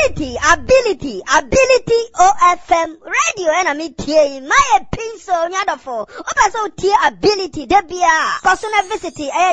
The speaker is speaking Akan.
ability OFM radio enemy tie my pinso nyadofo oba so tie ability debia personal visit